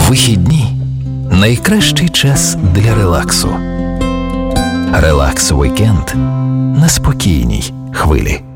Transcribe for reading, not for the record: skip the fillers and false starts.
Вихідні – найкращий час для релаксу. Релакс-вікенд на спокійній хвилі.